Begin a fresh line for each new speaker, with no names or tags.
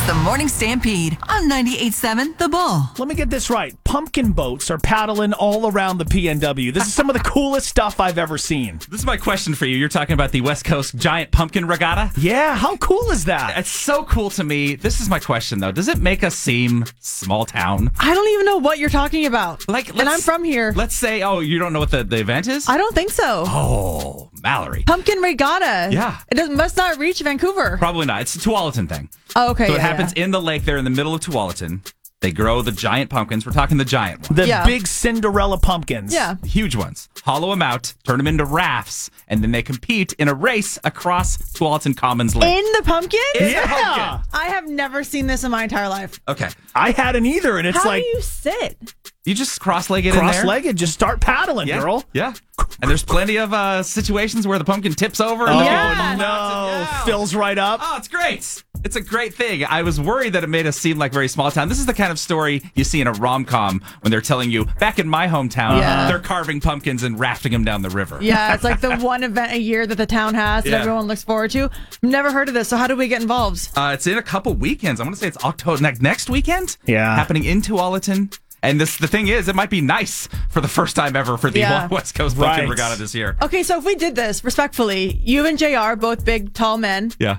It's the Morning Stampede on 98.7 The Bull.
Let me get this right. Pumpkin boats are paddling all around the PNW. This is some of the coolest stuff I've ever seen.
This is my question for you. You're talking about the West Coast Giant Pumpkin Regatta?
Yeah, how cool is that?
It's so cool to me. This is my question, though. Does it make us seem small town?
I don't even know what you're talking about. And I'm from here.
Let's say, you don't know what the event is?
I don't think so.
Oh, Mallory.
Pumpkin Regatta.
Yeah.
It must not reach Vancouver.
Probably not. It's a Tualatin thing.
Oh, okay.
So it happens in the lake there in the middle of Tualatin. They grow the giant pumpkins. We're talking the giant ones.
The big Cinderella pumpkins.
Yeah.
Huge ones. Hollow them out, turn them into rafts, and then they compete in a race across Tualatin Commons Lake.
In the pumpkin?
Yeah.
I have never seen this in my entire life.
Okay.
I hadn't either, and it's
How
like
do you sit?
You just cross-legged in there.
cross-legged. Just start paddling,
Yeah.
girl.
Yeah. And there's plenty of situations where the pumpkin tips over. And
Oh,
the
Yeah.
people
no.
knock it down.
Fills right up.
Oh, it's great. It's a great thing. I was worried that it made us seem like very small town. This is the kind of story you see in a rom-com when they're telling you, back in my hometown,
Yeah.
they're carving pumpkins and rafting them down the river.
Yeah, it's like the one event a year that the town has that
Yeah.
everyone looks forward to. Never heard of this, so how do we get involved?
It's in a couple weekends. I'm going to say it's October next weekend.
Yeah.
Happening in Tualatin. And the thing is, it might be nice for the first time ever for the
Yeah.
West Coast Pumpkin
Right.
Regatta this year.
Okay, so if we did this respectfully, you and JR, both big, tall men,
Yeah.